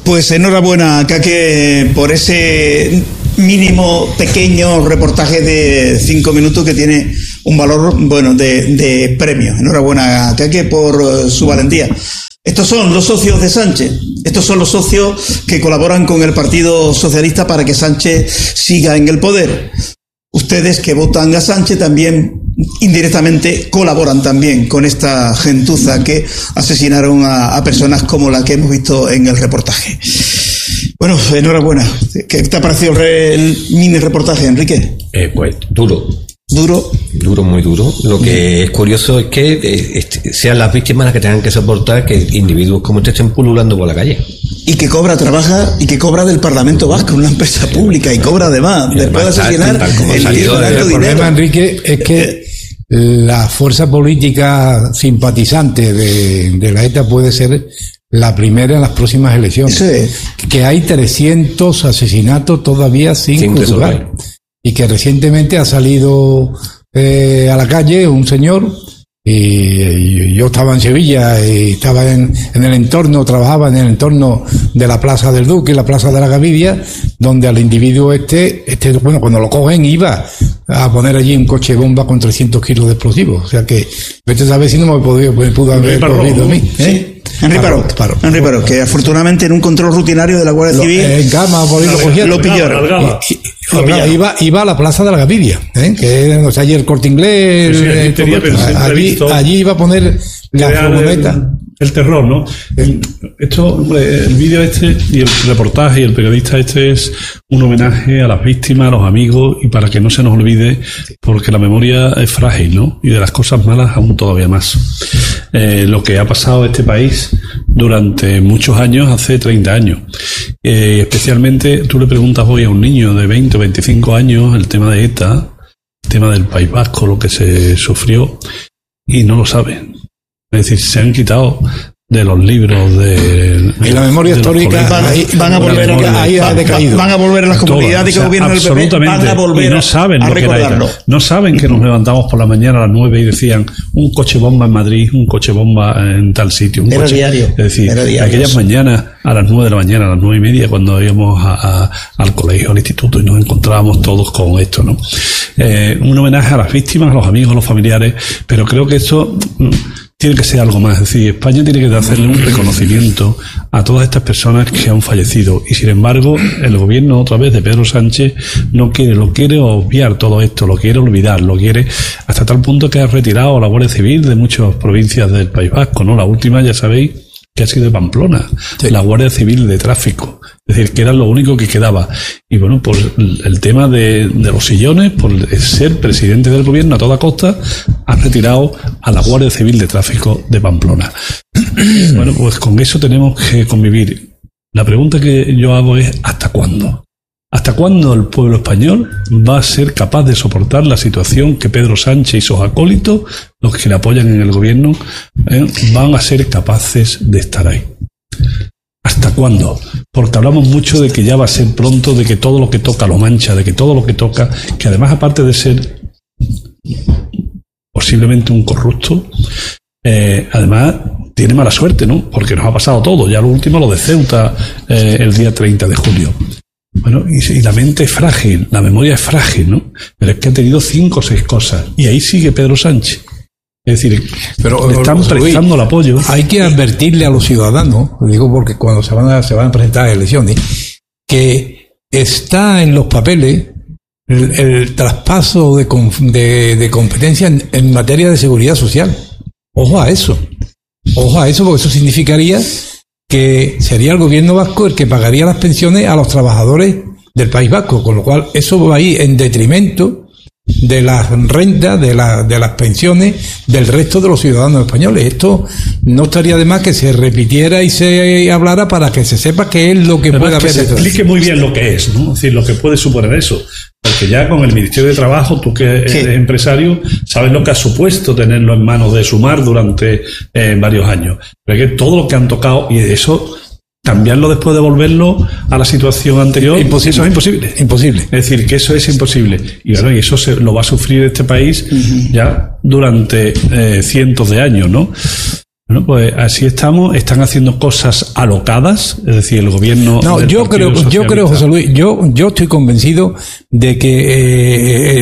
Pues enhorabuena, Kake, por ese mínimo pequeño reportaje de 5 minutos que tiene un valor, bueno, de premio. Enhorabuena, Kake, por su valentía. Estos son los socios de Sánchez. Estos son los socios que colaboran con el Partido Socialista para que Sánchez siga en el poder. Ustedes que votan a Sánchez también indirectamente colaboran también con esta gentuza que asesinaron a personas como la que hemos visto en el reportaje. Bueno, enhorabuena. ¿Qué te ha parecido el mini reportaje, Enrique? Pues duro, muy duro. Lo que es curioso es que sean las víctimas las que tengan que soportar que individuos como este estén pululando por la calle. Y que trabaja y que cobra del Parlamento Vasco, una empresa pública, y cobra además, después de asesinar el problema, Enrique, es que la fuerza política simpatizante de la ETA puede ser la primera en las próximas elecciones. Sí. Que hay 300 asesinatos todavía sin juzgar. Y que recientemente ha salido a la calle un señor, y yo estaba en Sevilla y estaba en el entorno, trabajaba en el entorno de la Plaza del Duque y la Plaza de la Gavidia, donde al individuo bueno, cuando lo cogen iba a poner allí un coche bomba con 300 kilos de explosivos. O sea que, vete a saber si no me pudo haber ocurrido a mí. Sí. Henry Parot, que afortunadamente en un control rutinario de la Guardia Civil en cama, por ahí lo pillaron. Iba a la Plaza de la Gavidia, que es donde está allí el Corte Inglés. Allí iba a poner la furgoneta. El terror, ¿no? El vídeo y el reportaje y el periodista es un homenaje a las víctimas, a los amigos, y para que no se nos olvide, porque la memoria es frágil, ¿no? Y de las cosas malas aún todavía más. Lo que ha pasado en este país durante muchos años, hace 30 años. Especialmente, tú le preguntas hoy a un niño de 20 o 25 años el tema de ETA, el tema del País Vasco, lo que se sufrió, y no lo sabe. Es decir, se han quitado de los libros y la memoria histórica van a volver van a volver a las comunidades que gobiernan el PP, van a volver y no saben a lo que recordarlo. era. No saben que nos levantamos por la mañana a las 9 y decían un coche bomba en Madrid, un coche bomba en tal sitio. Diario. Es decir, aquellas mañanas a las 9 de la mañana, a las 9:30, cuando íbamos al colegio, al instituto, y nos encontrábamos todos con esto, ¿no? Un homenaje a las víctimas, a los amigos, a los familiares, pero creo que esto tiene que ser algo más. Es decir, España tiene que hacerle un reconocimiento a todas estas personas que han fallecido, y sin embargo el gobierno otra vez de Pedro Sánchez lo quiere obviar todo esto, lo quiere olvidar, lo quiere hasta tal punto que ha retirado a la Guardia Civil de muchas provincias del País Vasco, ¿no? La última, ya sabéis, que ha sido de Pamplona, sí. La Guardia Civil de Tráfico, es decir, que era lo único que quedaba. Y bueno, por el tema de los sillones, por ser presidente del gobierno a toda costa, ha retirado a la Guardia Civil de Tráfico de Pamplona. Bueno, pues con eso tenemos que convivir. La pregunta que yo hago es, ¿hasta cuándo? ¿Hasta cuándo el pueblo español va a ser capaz de soportar la situación que Pedro Sánchez y sus acólitos, los que le apoyan en el gobierno, van a ser capaces de estar ahí? ¿Hasta cuándo? Porque hablamos mucho de que ya va a ser pronto, de que todo lo que toca lo mancha, de que todo lo que toca, que además, aparte de ser posiblemente un corrupto, además tiene mala suerte, ¿no? Porque nos ha pasado todo. Ya lo último, lo de Ceuta, el día 30 de julio. Bueno, y la mente es frágil, la memoria es frágil, ¿no? Pero es que ha tenido 5 o 6 cosas. Y ahí sigue Pedro Sánchez. Es decir, le están prestando el apoyo. Hay que advertirle a los ciudadanos, lo digo porque cuando se van a presentar elecciones, que está en los papeles el traspaso de competencia en materia de seguridad social. Ojo a eso, porque eso significaría que sería el gobierno vasco el que pagaría las pensiones a los trabajadores del País Vasco, con lo cual eso va a ir en detrimento de las rentas, de las pensiones del resto de los ciudadanos españoles. Esto no estaría de más que se repitiera y se hablara para que se sepa qué es lo que puede haber. Que se explique muy bien lo que es, ¿no? Es decir, lo que puede suponer eso. Porque ya con el Ministerio de Trabajo, tú que eres empresario, sabes lo que ha supuesto tenerlo en manos de Sumar durante varios años. Pero es que todo lo que han tocado, y eso, cambiarlo después de volverlo a la situación anterior, imposible. Eso es imposible. Imposible. Es decir, que eso es imposible. Y bueno, y eso lo va a sufrir este país ya durante cientos de años, ¿no? Bueno, pues así estamos. Están haciendo cosas alocadas, es decir, el gobierno. No, yo creo, José Luis, yo estoy convencido de que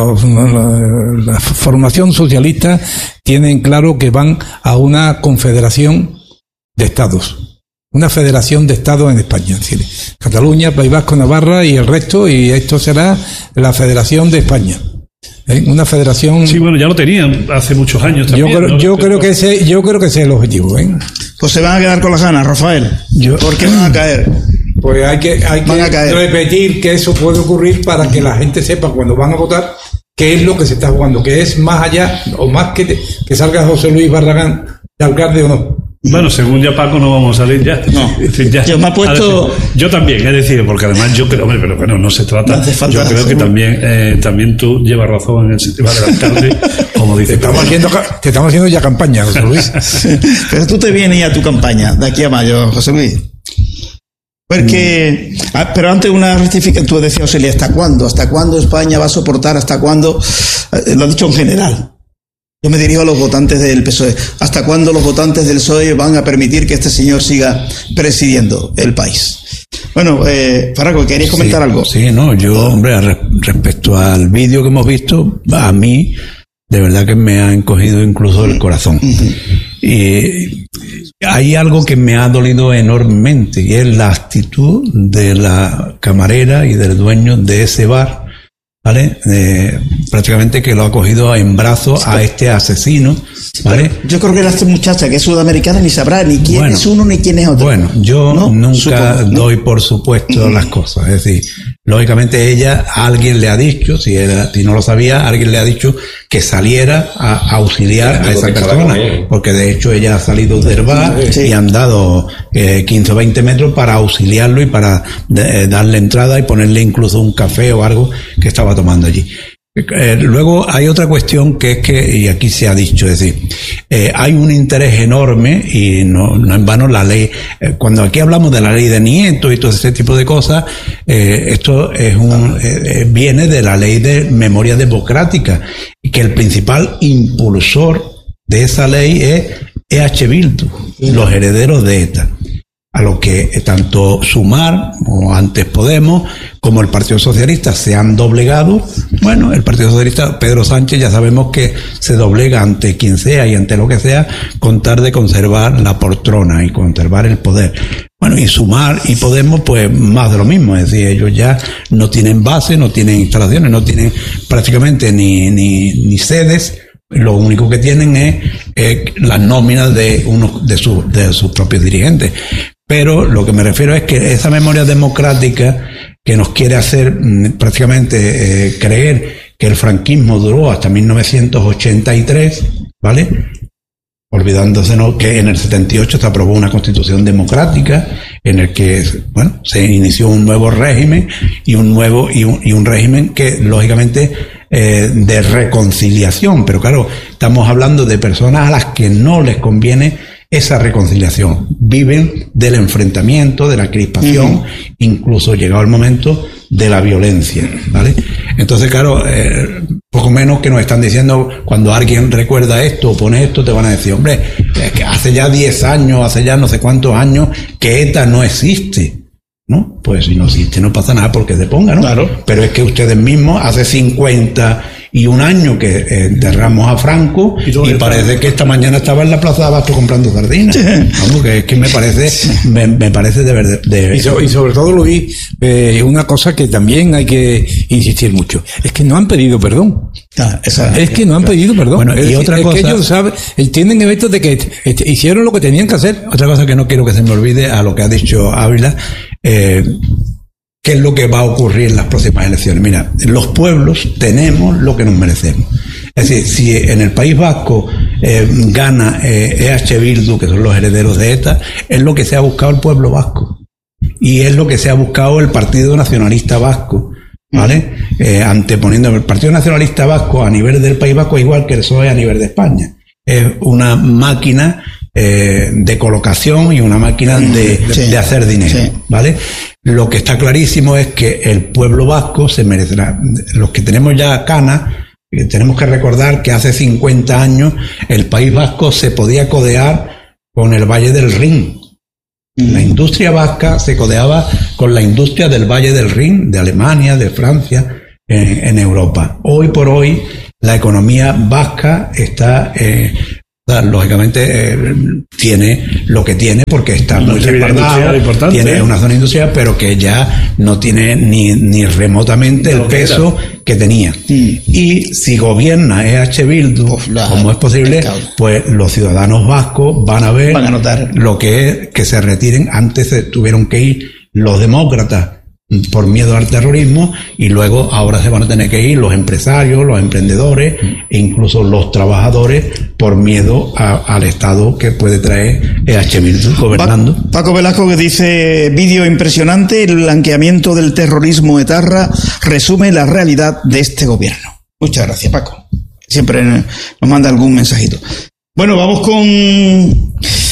la formación socialista tienen claro que van a una confederación de estados, una federación de estados en España, es decir, Cataluña, País Vasco, Navarra y el resto, y esto será la Federación de España. Una federación. Sí, bueno, ya lo tenían hace muchos años también. Yo creo que ese es el objetivo. Pues se van a quedar con las ganas, Rafael. ¿Por qué van a caer? Pues hay que repetir que eso puede ocurrir para que la gente sepa cuando van a votar qué es lo que se está jugando, que es más allá o más que salga José Luis Barragán de alcalde o no. Bueno, según ya Paco no vamos a salir ya. No, ya. Yo me he puesto... Yo también, es decir, porque además yo creo, hombre, pero bueno, no se trata... Yo creo que también tú llevas razón en el sistema del alcalde, como dice. Te estamos haciendo ya campaña, José Luis. Pero tú te vienes ya a tu campaña, de aquí a mayo, José Luis. Porque, pero antes una rectificación, tú decías, Oselia, ¿hasta cuándo? ¿Hasta cuándo España va a soportar? ¿Hasta cuándo? Lo has dicho en general. Yo me dirijo a los votantes del PSOE. ¿Hasta cuándo los votantes del PSOE van a permitir que este señor siga presidiendo el país? Bueno, Faraco, ¿queréis comentar algo? Sí, no, yo, hombre, respecto al vídeo que hemos visto, a mí, de verdad que me ha encogido incluso el corazón. Y hay algo que me ha dolido enormemente, y es la actitud de la camarera y del dueño de ese bar, ¿vale? Prácticamente que lo ha cogido en brazos a este asesino, ¿vale? Yo creo que esta muchacha que es sudamericana ni sabrá ni quién es uno ni quién es otro. Bueno, yo nunca doy por supuesto las cosas. Es decir, lógicamente alguien le ha dicho, si no lo sabía, alguien le ha dicho que saliera a auxiliar a esa persona, porque de hecho ella ha salido del bar y han dado 15 o 20 metros para auxiliarlo y para darle entrada y ponerle incluso un café o algo que estaba tomando allí. Luego hay otra cuestión que es que, y aquí se ha dicho, es decir, hay un interés enorme y no en vano la ley, cuando aquí hablamos de la ley de Nieto y todo ese tipo de cosas, esto es viene de la ley de memoria democrática, y que el principal impulsor de esa ley es EH Bildu, los herederos de ETA, a lo que tanto Sumar o antes Podemos como el Partido Socialista se han doblegado. Bueno, el Partido Socialista, Pedro Sánchez, ya sabemos que se doblega ante quien sea y ante lo que sea con tal de conservar la poltrona y conservar el poder. Bueno, y Sumar y Podemos, pues más de lo mismo, es decir, ellos ya no tienen base, no tienen instalaciones, no tienen prácticamente ni sedes. Lo único que tienen es las nóminas de unos de sus propios dirigentes. Pero lo que me refiero es que esa memoria democrática que nos quiere hacer prácticamente creer que el franquismo duró hasta 1983, ¿vale? Olvidándose que en el 78 se aprobó una constitución democrática en el que, bueno, se inició un nuevo régimen y un régimen que lógicamente de reconciliación, pero claro, estamos hablando de personas a las que no les conviene esa reconciliación, viven del enfrentamiento, de la crispación, incluso llegado el momento de la violencia, ¿vale? Entonces, claro, poco menos que nos están diciendo, cuando alguien recuerda esto o pone esto, te van a decir, hombre, es que hace ya 10 años, hace ya no sé cuántos años que ETA no existe, ¿no? Pues si no existe no pasa nada porque se ponga, ¿no? Claro. Pero es que ustedes mismos hace 51 años que enterramos a Franco y parece que esta mañana estaba en la Plaza de Abasto comprando sardinas. Vamos, que es que me parece de verdad. Y sobre todo, Luis, una cosa que también hay que insistir mucho, es que no han pedido perdón. Es que no han pedido perdón. Bueno, y otra cosa, que ellos tienen efectos de que hicieron lo que tenían que hacer. Otra cosa que no quiero que se me olvide a lo que ha dicho Ávila, ¿qué es lo que va a ocurrir en las próximas elecciones? Mira, los pueblos tenemos lo que nos merecemos. Es decir, si en el País Vasco gana EH Bildu, que son los herederos de ETA, es lo que se ha buscado el pueblo vasco. Y es lo que se ha buscado el Partido Nacionalista Vasco, ¿vale? Anteponiendo el Partido Nacionalista Vasco a nivel del País Vasco, igual que el PSOE a nivel de España. Es una máquina de colocación y una máquina de hacer dinero, ¿vale? Lo que está clarísimo es que el pueblo vasco se merecerá. Los que tenemos ya canas, tenemos que recordar que hace 50 años el País Vasco se podía codear con el Valle del Rin. La industria vasca se codeaba con la industria del Valle del Rin, de Alemania, de Francia, en Europa. Hoy por hoy, la economía vasca está, lógicamente, tiene lo que tiene porque está muy respaldado, tiene una zona industrial, pero que ya no tiene ni remotamente el peso que tenía. Y si gobierna EH Bildu, como es posible, pues los ciudadanos vascos van a notar lo que es que se retiren. Antes tuvieron que ir los demócratas por miedo al terrorismo, y luego ahora se van a tener que ir los empresarios, los emprendedores e incluso los trabajadores por miedo al Estado que puede traer EH Bildu gobernando. Paco Velasco, que dice: vídeo impresionante, el blanqueamiento del terrorismo etarra resume la realidad de este gobierno. Muchas gracias, Paco. Siempre nos manda algún mensajito. Bueno, vamos con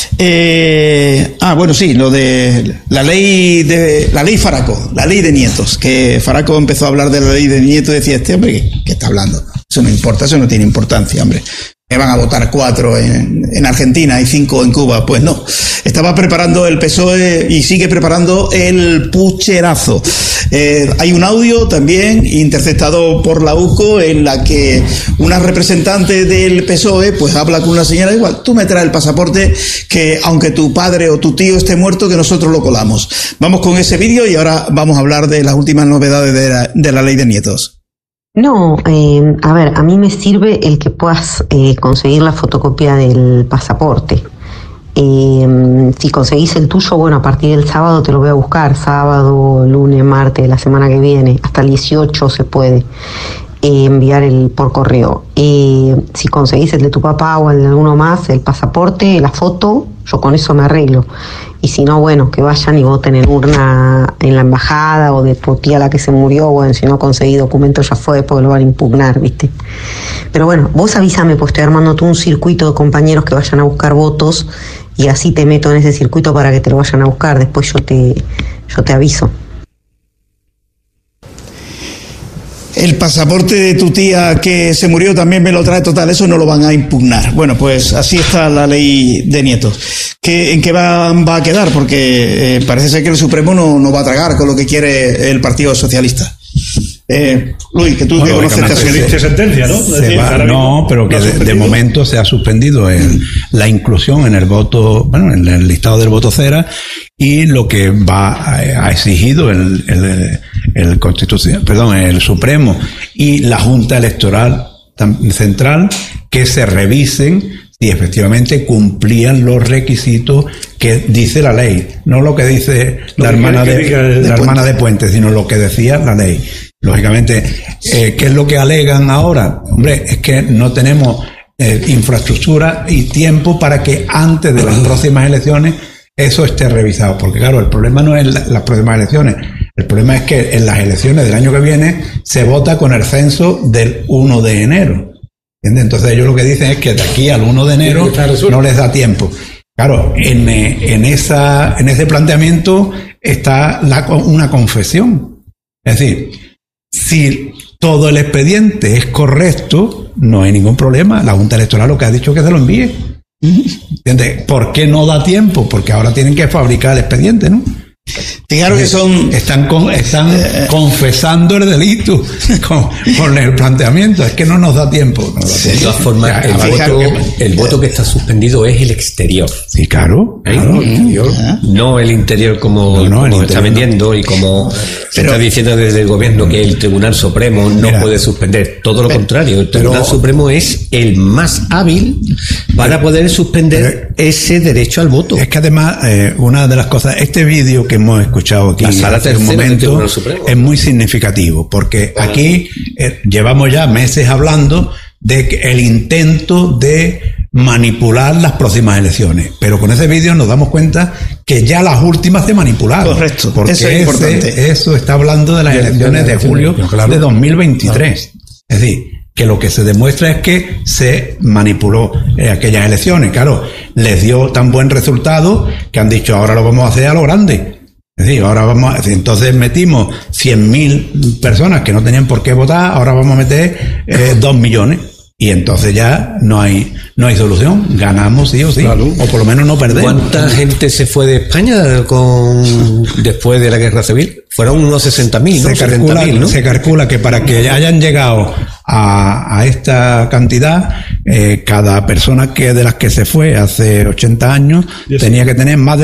lo de la ley Faraco, la ley de nietos, que Faraco empezó a hablar de la ley de nietos y decía: este hombre, ¿qué está hablando? Eso no importa, eso no tiene importancia, hombre. Me van a votar 4 en Argentina y 5 en Cuba. Pues no. Estaba preparando el PSOE y sigue preparando el pucherazo. Hay un audio también interceptado por la UCO en la que una representante del PSOE pues habla con una señora: igual, tú me traes el pasaporte, que aunque tu padre o tu tío esté muerto, que nosotros lo colamos. Vamos con ese vídeo y ahora vamos a hablar de las últimas novedades de la ley de nietos. No, a ver, a mí me sirve el que puedas conseguir la fotocopia del pasaporte. Si conseguís el tuyo, bueno, a partir del sábado te lo voy a buscar, sábado, lunes, martes, la semana que viene, hasta el 18 se puede enviar por correo. Si conseguís el de tu papá o el de alguno más, el pasaporte, la foto, yo con eso me arreglo. Y si no, bueno, que vayan y voten en urna en la embajada, o de tu tía la que se murió. Bueno, si no conseguí documento ya fue, porque lo van a impugnar, ¿viste? Pero bueno, vos avísame, pues estoy armando todo un circuito de compañeros que vayan a buscar votos, y así te meto en ese circuito para que te lo vayan a buscar. Después yo te aviso. El pasaporte de tu tía que se murió también me lo trae, total, eso no lo van a impugnar. Bueno, pues así está la ley de nietos. ¿En qué va a quedar? Porque parece ser que el Supremo no va a tragar con lo que quiere el Partido Socialista. Luis, que tú que conoces sentencia, ¿no? No, pero que de momento se ha suspendido la inclusión en el voto, bueno, en el listado del voto cera, y lo que ha exigido el Supremo y la Junta Electoral Central, que se revisen si efectivamente cumplían los requisitos que dice la ley, no lo que dice la hermana de Puente, sino lo que decía la ley. Lógicamente, ¿qué es lo que alegan ahora? Hombre, es que no tenemos infraestructura y tiempo para que antes de las próximas elecciones eso esté revisado. Porque claro, el problema no es las próximas elecciones. El problema es que en las elecciones del año que viene se vota con el censo del 1 de enero. ¿Entiendes? Entonces ellos lo que dicen es que de aquí al 1 de enero no les da tiempo. Claro, en ese planteamiento está una confesión. Es decir, si todo el expediente es correcto, no hay ningún problema. La Junta Electoral lo que ha dicho es que se lo envíe. ¿Entiendes? ¿Por qué no da tiempo? Porque ahora tienen que fabricar el expediente, ¿no? Fijaros que están confesando el delito con el planteamiento. Es que no nos da tiempo. De todas formas, el voto que está suspendido es el exterior. Sí, claro. El exterior. No el interior como está vendiendo y como se está diciendo desde el gobierno que el Tribunal Supremo no puede suspender. Todo lo contrario, el Tribunal Supremo es el más hábil para poder suspender ese derecho al voto. Es que además, una de las cosas, este vídeo que hemos escuchado aquí hace un momento es muy significativo, porque aquí llevamos ya meses hablando de el intento de manipular las próximas elecciones, pero con ese vídeo nos damos cuenta que ya las últimas se manipularon. Correcto, porque eso es importante. Eso está hablando de las elecciones de julio de 2023. Es decir, que lo que se demuestra es que se manipuló aquellas elecciones. Claro, les dio tan buen resultado que han dicho: ahora lo vamos a hacer a lo grande. Es decir, entonces metimos 100.000 personas que no tenían por qué votar, ahora vamos a meter 2 millones. y entonces ya no hay solución, ganamos sí o sí, claro. O por lo menos no perdemos. ¿Cuánta gente se fue de España después de la guerra civil? Fueron unos 60.000, ¿no? 70.000, ¿no? Se calcula que para que hayan llegado a esta cantidad, cada persona de las que se fue hace 80 años tenía que tener más de